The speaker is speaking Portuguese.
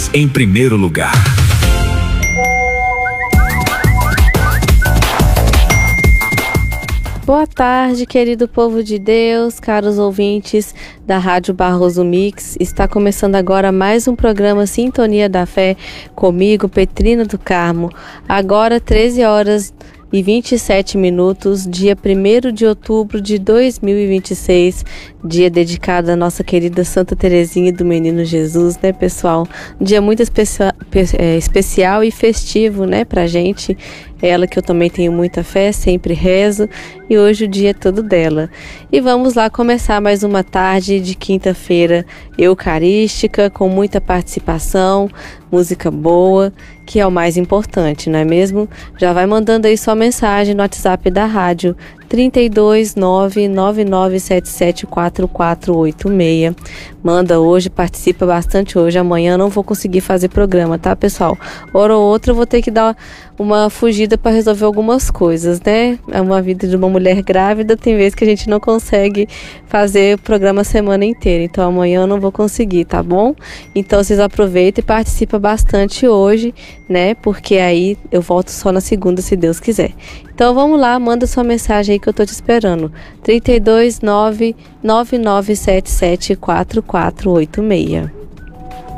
em primeiro lugar. Boa tarde, querido povo de Deus, caros ouvintes da Rádio Barroso Mix. Está começando agora mais um programa Sintonia da Fé comigo, Petrina do Carmo. Agora 13h27, dia 1º de outubro de 2026, dia dedicado à nossa querida Santa Terezinha do Menino Jesus, né, pessoal? Um dia muito especial e festivo, né, pra gente. Ela que eu também tenho muita fé, sempre rezo, e hoje o dia é todo dela. E vamos lá começar mais uma tarde de quinta-feira eucarística, com muita participação, música boa, que é o mais importante, não é mesmo? Já vai mandando aí sua mensagem no WhatsApp da rádio, 32999774486. Manda hoje, participa bastante hoje. Amanhã não vou conseguir fazer programa, tá, pessoal? Hora ou outra eu vou ter que dar uma fugida para resolver algumas coisas, né? É uma vida de uma mulher grávida, tem vezes que a gente não consegue fazer o programa a semana inteira. Então amanhã eu não vou conseguir, tá bom? Então vocês aproveitem e participam bastante hoje, né? Porque aí eu volto só na segunda, se Deus quiser. Então vamos lá, manda sua mensagem aí que eu tô te esperando. 32999774486.